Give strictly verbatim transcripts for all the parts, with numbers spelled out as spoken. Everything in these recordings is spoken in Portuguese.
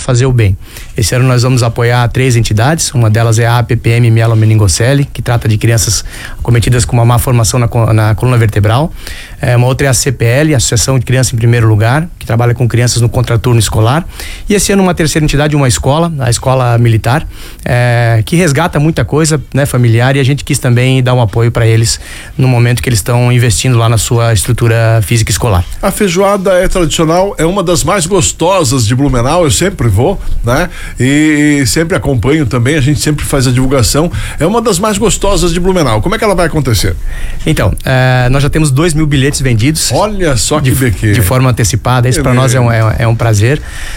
fazer o bem. Esse ano nós vamos apoiar três entidades, uma delas é a A P P M Mielomeningocele, que trata de crianças cometidas com uma má formação na, na coluna vertebral. É, uma outra é a C P L, Associação de Criança em Primeiro Lugar, que trabalha com crianças no contraturno escolar. E esse ano uma terceira entidade, uma escola, a Escola Militar, é, que resgata muita coisa, né, familiar, e a gente quis também dar um apoio para eles no momento que eles estão investindo lá na sua estrutura física escolar. A feijoada é tradicional, é uma das mais gostosas de Blumenau, eu sempre vou, né? E, e sempre acompanho também, a gente sempre faz a divulgação, é uma das mais gostosas de Blumenau. Como é que ela vai acontecer? Então, é, nós já temos dois mil bilhetes vendidos. Olha só que de, bequê. de forma antecipada, isso para nós é um, é, é um prazer.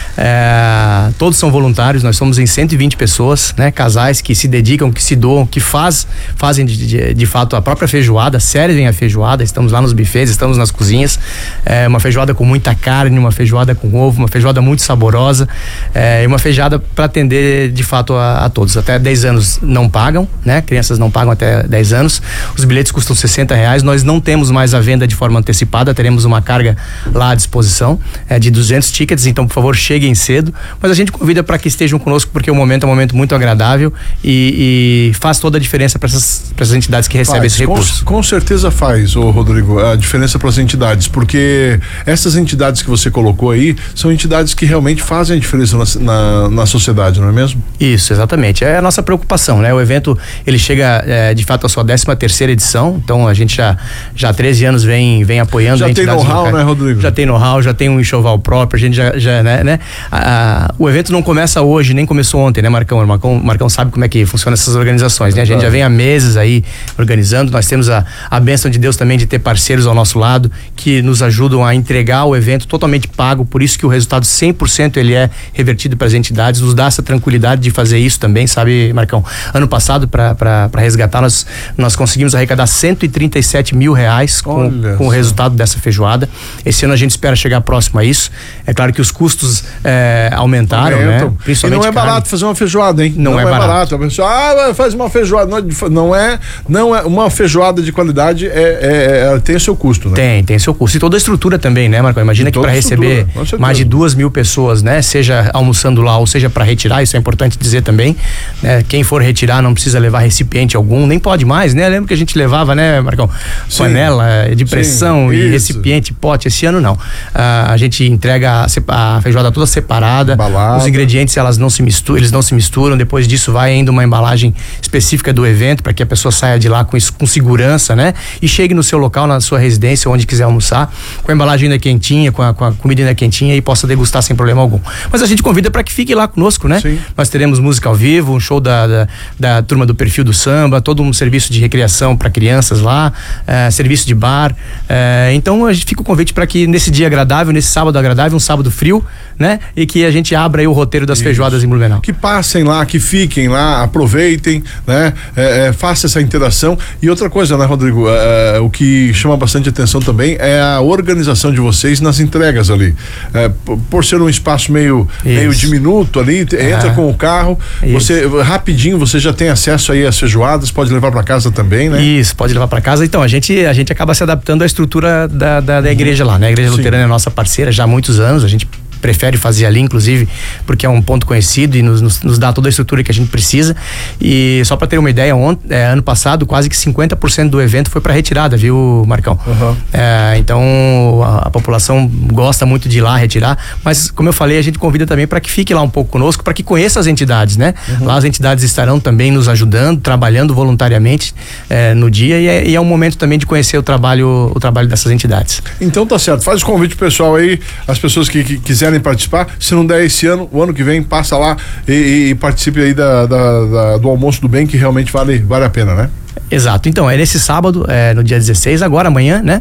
É, todos são voluntários, nós somos em cento e vinte pessoas, né? Casais que se dedicam, que se doam, que faz, fazem de, de, de fato a própria feijoada, servem a feijoada, estamos lá nos buffets, estamos nas cozinhas, é uma feijoada com muita carne, uma feijoada com ovo, uma feijoada muito saborosa, é, e uma feijoada para atender de fato a, a todos. Até dez anos não pagam, né? Crianças não pagam até dez anos, os bilhetes custam sessenta reais, nós não temos mais a venda de forma antecipada, teremos uma carga lá à disposição, é, de duzentos tickets, então por favor cheguem cedo, mas a gente convida para que estejam conosco, porque o momento é um momento muito agradável e, e faz toda a diferença para essas, para essas entidades que recebem faz, esse recurso. Com, com certeza faz, ô Rodrigo, a diferença para as entidades, porque essas entidades que você colocou aí são entidades que realmente fazem a diferença na, na, na sociedade, não é mesmo? Isso, exatamente, é a nossa preocupação, né? O evento, ele chega é, de fato à sua décima terceira edição, então a gente já, já há treze anos vem, vem apoiando. Já tem know-how, né, Rodrigo? Já tem know-how, já tem um enxoval próprio, a gente já, já né, né? A, a, o evento não começa hoje, nem começou ontem, né, Marcão? O Marcão, Marcão sabe como é que funcionam essas organizações, né? A gente já vem há meses aí organizando, nós temos a, a bênção de Deus também de ter parceiros ao nosso lado, que nos ajudam a entregar o evento totalmente pago, por isso que o resultado cem por cento ele é revertido para as entidades, nos dá essa tranquilidade de fazer isso também, sabe, Marcão? Ano passado, para resgatar, nós, nós conseguimos arrecadar cento e trinta e sete mil reais com, com o resultado dessa feijoada. Esse ano a gente espera chegar próximo a isso. É claro que os custos é, aumentaram, Aumentam. né? Principalmente e não é barato carne. fazer uma feijoada, hein? Não, não é, é barato. barato. A pessoa, ah, faz uma feijoada. Não, não é, não é uma feijoada de qualidade, é, é, é, tem o seu custo, né? Tem, tem seu custo. E toda a estrutura também, né, Marcão? Imagina que para receber mais de duas mil pessoas, né? Seja almoçando lá ou seja para retirar, isso é importante dizer também, né? Quem for retirar não precisa levar recipiente algum, nem pode mais, né? Lembra que a gente levava, né, Marcão? Sim. Panela de pressão Sim, e recipiente, pote. Esse ano não. Ah, a gente entrega a, a feijoada toda separada. Embalada. Os ingredientes, elas não se misturam, eles não se misturam. Depois disso vai ainda uma embalagem específica do evento para que a pessoa saia de lá com, com segurança, né? E chegue no seu local, na sua residência, onde quiser almoçar, com a embalagem ainda quentinha, com a, com a comida ainda quentinha e possa degustar sem problema algum. Mas a gente convida para que fique lá conosco, né? Sim. Nós teremos música ao vivo, um show da, da, da turma do Perfil do Samba, todo um serviço de recreação para crianças lá, é, serviço de bar. É, então a gente fica o convite para que nesse dia agradável, nesse sábado agradável, um sábado frio, né? E que a gente abra aí o roteiro das Isso. feijoadas em Blumenau. Que passem lá, que fiquem lá, aproveitem, né? É, é, faça essa interação. E outra coisa, né, Rodrigo? É, o que chama bastante atenção também é a organização de vocês nas entregas ali. É, por, por ser um espaço meio, meio diminuto ali, entra ah. com o carro, Isso. você rapidinho você já tem acesso aí às feijoadas, pode levar para casa também, né? Isso, pode levar para casa. Então, a gente, a gente acaba se adaptando à estrutura da, da, da igreja lá, né? A Igreja Sim. Luterana é nossa parceira já há muitos anos, a gente prefere fazer ali, inclusive, porque é um ponto conhecido e nos, nos, nos dá toda a estrutura que a gente precisa. E só para ter uma ideia, ontem, é, ano passado, quase que cinquenta por cento do evento foi para retirada, viu, Marcão? Uhum. É, então, a, a população gosta muito de ir lá retirar, mas, como eu falei, a gente convida também para que fique lá um pouco conosco, para que conheça as entidades, né? Uhum. Lá as entidades estarão também nos ajudando, trabalhando voluntariamente é, no dia e é, e é um momento também de conhecer o trabalho, o trabalho dessas entidades. Então tá certo, faz o convite pessoal aí, as pessoas que, que quiserem participar, se não der esse ano, o ano que vem passa lá e, e, e participe aí da, da, da, do almoço do bem, que realmente vale, vale a pena, né? Exato, então é nesse sábado, é, no dia dezesseis, agora amanhã, né?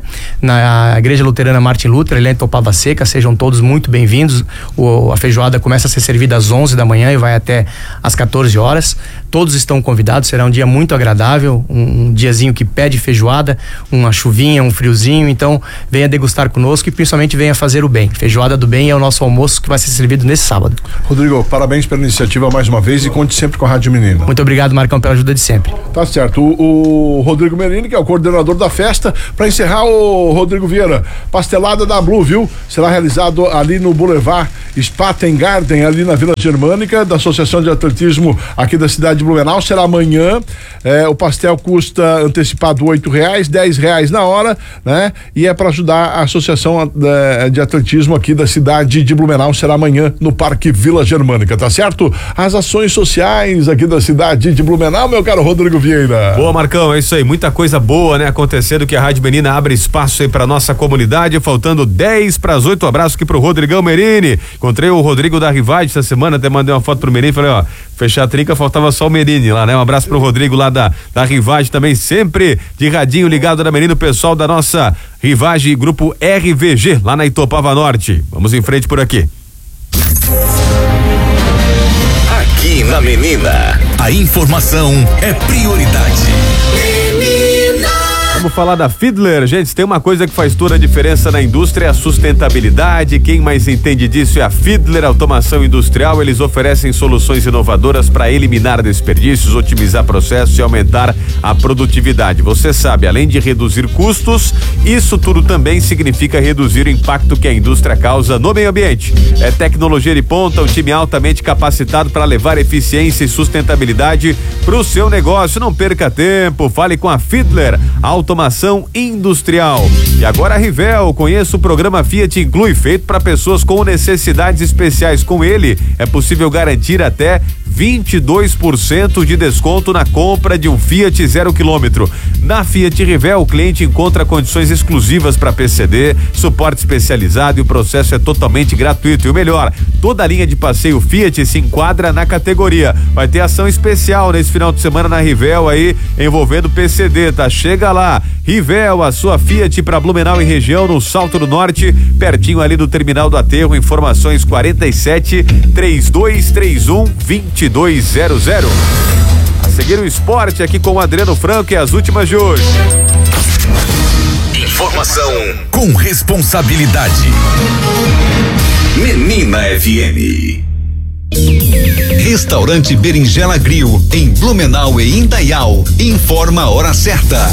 Na Igreja Luterana Martin Luther, ali em Topava Seca, sejam todos muito bem-vindos. O, a feijoada começa a ser servida às onze da manhã e vai até às quatorze horas. todos estão convidados, será um dia muito agradável, um, um diazinho que pede feijoada, uma chuvinha, um friozinho, então venha degustar conosco e principalmente venha fazer o bem. Feijoada do Bem é o nosso almoço que vai ser servido nesse sábado. Rodrigo, parabéns pela iniciativa mais uma vez e conte sempre com a Rádio Menina. Muito obrigado, Marcão, pela ajuda de sempre. Tá certo. O, o Rodrigo Merini, que é o coordenador da festa, para encerrar, o Rodrigo Vieira, pastelada da Blue, viu? Será realizado ali no Boulevard Spaten Garden, ali na Vila Germânica, da Associação de Atletismo aqui da cidade de Blumenau. Será amanhã. É, o pastel custa antecipado oito reais, dez reais na hora, né? E é para ajudar a Associação de, de Atletismo aqui da cidade de Blumenau. Será amanhã no Parque Vila Germânica, tá certo? As ações sociais aqui da cidade de Blumenau, meu caro Rodrigo Vieira. Boa, Marcão, é isso aí, muita coisa boa, né, acontecendo, que a Rádio Menina abre espaço aí pra nossa comunidade, faltando dez para as oito. Abraço aqui pro Rodrigão Merini. Encontrei o Rodrigo da Rivade essa semana, até mandei uma foto pro Merini, falei, ó, fechar a trinca, faltava só o Merini lá, né? Um abraço pro Rodrigo lá da, da Rivade também, sempre de radinho ligado na Menina, o pessoal da nossa Rivage, grupo R V G, lá na Itopava Norte. Vamos em frente por aqui. Aqui na Menina, a informação é prioridade. Vamos falar da Fiedler, gente, tem uma coisa que faz toda a diferença na indústria, é a sustentabilidade. Quem mais entende disso é a Fiedler Automação Industrial. Eles oferecem soluções inovadoras para eliminar desperdícios, otimizar processos e aumentar a produtividade. Você sabe, além de reduzir custos, isso tudo também significa reduzir o impacto que a indústria causa no meio ambiente. É tecnologia de ponta, um time altamente capacitado para levar eficiência e sustentabilidade para o seu negócio. Não perca tempo, fale com a Fiedler Automação Industrial. E agora a Rivel, conheça o programa Fiat Inclui, feito para pessoas com necessidades especiais. Com ele é possível garantir até vinte e dois por cento de desconto na compra de um Fiat zero quilômetro. Na Fiat Rivel, o cliente encontra condições exclusivas para P C D, suporte especializado, e o processo é totalmente gratuito. E o melhor, toda a linha de passeio Fiat se enquadra na categoria. Vai ter ação especial nesse final de semana na Rivel aí, envolvendo P C D, tá? Chega lá, Rivel, a sua Fiat para Blumenau e região, no Salto do Norte, pertinho ali do Terminal do Aterro. Informações quarenta e sete, trinta e dois trinta e um, vinte e dois zero zero. A seguir o esporte aqui com o Adriano Franco e as últimas de hoje. Informação com responsabilidade. Menina F M. Restaurante Berinjela Grill, em Blumenau e Indaial, informa a hora certa.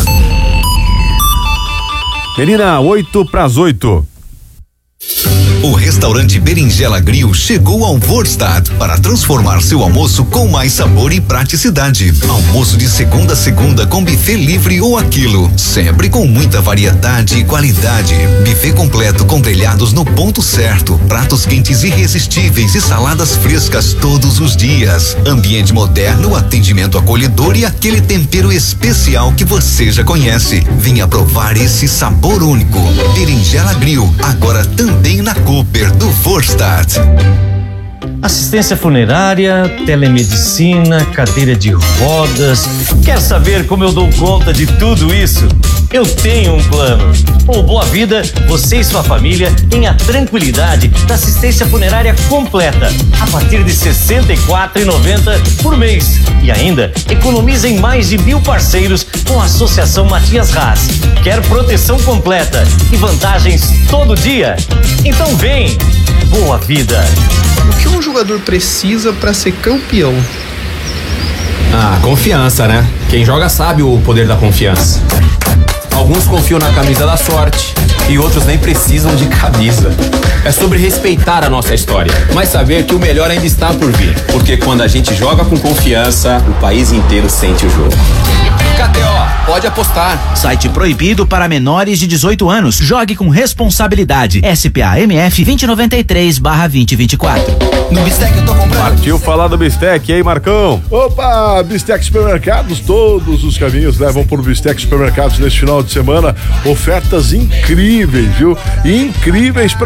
Menina, oito para as oito. O restaurante Berinjela Grill chegou ao Vorstadt para transformar seu almoço com mais sabor e praticidade. Almoço de segunda a segunda com buffet livre ou aquilo, sempre com muita variedade e qualidade. Buffet completo com grelhados no ponto certo, pratos quentes irresistíveis e saladas frescas todos os dias. Ambiente moderno, atendimento acolhedor e aquele tempero especial que você já conhece. Venha provar esse sabor único. Berinjela Grill, agora também na Cooper do Vorstadt. Assistência funerária, telemedicina, cadeira de rodas. Quer saber como eu dou conta de tudo isso? Eu tenho um plano. Com o Boa Vida, você e sua família têm a tranquilidade da assistência funerária completa a partir de sessenta e quatro reais e noventa centavos por mês. E ainda economiza em mais de mil parceiros com a Associação Matias Haas. Quer proteção completa e vantagens todo dia? Então vem! Boa Vida. O que um jogador precisa para ser campeão? Ah, confiança, né? Quem joga sabe o poder da confiança. Alguns confiam na camisa da sorte e outros nem precisam de camisa. É sobre respeitar a nossa história, mas saber que o melhor ainda está por vir. Porque quando a gente joga com confiança, o país inteiro sente o jogo. K T O, pode apostar. Site proibido para menores de dezoito anos. Jogue com responsabilidade. S P A M F vinte noventa e três barra vinte vinte e quatro. No Bistec eu tô comprando. Partiu falar do Bistec, e aí, Marcão? Opa, Bistec Supermercados, todos os caminhos levam para o Bistec Supermercados neste final de semana. Ofertas incríveis, viu? Incríveis para você.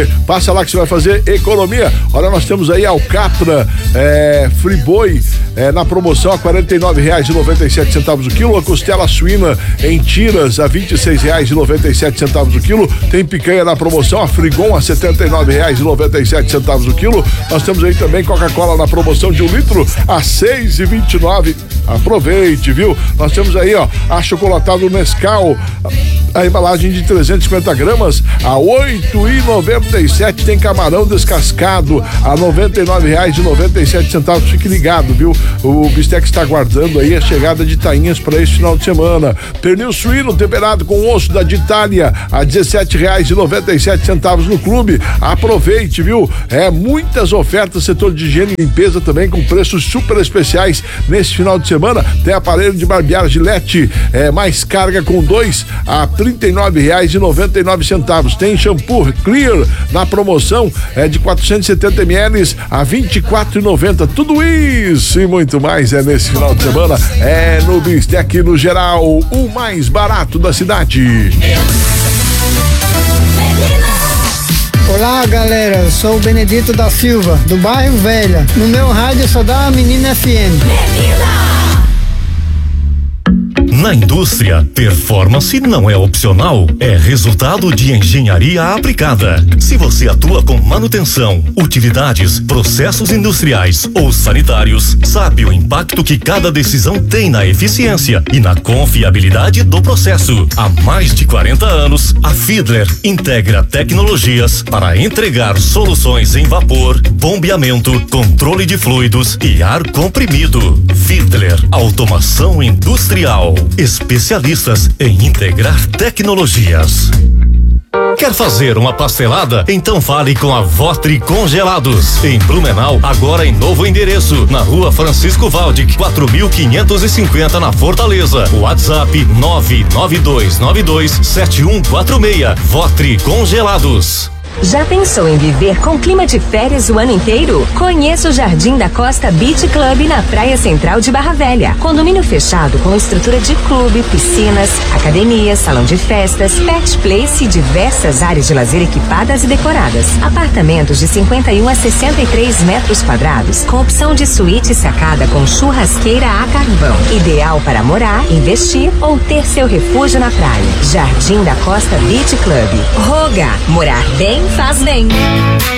você. Passa lá que você vai fazer economia. Olha, nós temos aí Alcatra, é, Friboi, é, na promoção a quarenta e nove reais e noventa e sete centavos o quilo. A costela suína em tiras a vinte e seis reais e noventa e sete centavos o quilo. Tem picanha na promoção, a Frigon a setenta e nove reais e noventa e sete centavos o quilo. Nós temos aí também Coca-Cola na promoção de um litro a seis e vinte e nove. Aproveite, viu? Nós temos aí, ó, achocolatado Nescau, a embalagem de trezentos e cinquenta gramas a oito e noventa e sete. Tem camarão descascado a noventa e nove reais e noventa e sete centavos. Fique ligado, viu? O Bistec está aguardando aí a chegada de tainhas para esse final de semana. Pernil suíno temperado com osso da Itália a dezessete reais e noventa e sete centavos no clube. Aproveite, viu? É, muitas ofertas, setor de higiene e limpeza também com preços super especiais nesse final de semana. Tem aparelho de barbear Gillette, é, mais carga com dois a trinta e nove reais e noventa e nove centavos. Tem shampoo Clear na promoção, é de quatrocentos e setenta mililitros a vinte e quatro reais e noventa centavos. Tudo isso e muito mais é nesse final de semana. É no Bistec no geral, o mais barato da cidade. Olá galera, eu sou o Benedito da Silva, do bairro Velha. No meu rádio só dá a Menina F M. Menina! Na indústria, performance não é opcional, é resultado de engenharia aplicada. Se você atua com manutenção, utilidades, processos industriais ou sanitários, sabe o impacto que cada decisão tem na eficiência e na confiabilidade do processo. Há mais de quarenta anos, a Fiedler integra tecnologias para entregar soluções em vapor, bombeamento, controle de fluidos e ar comprimido. Fiedler Automação Industrial. Especialistas em integrar tecnologias. Quer fazer uma pastelada? Então fale com a Votri Congelados. Em Blumenau, agora em novo endereço, na rua Francisco Valdic, quatro mil quinhentos e cinquenta na Fortaleza. WhatsApp nove nove dois nove dois sete um quatro seis. Votri Congelados. Já pensou em viver com clima de férias o ano inteiro? Conheça o Jardim da Costa Beach Club na Praia Central de Barra Velha. Condomínio fechado com estrutura de clube, piscinas, academia, salão de festas, pet place e diversas áreas de lazer equipadas e decoradas. Apartamentos de cinquenta e um a sessenta e três metros quadrados, com opção de suíte sacada com churrasqueira a carvão. Ideal para morar, investir ou ter seu refúgio na praia. Jardim da Costa Beach Club. Roga, morar bem faz bem.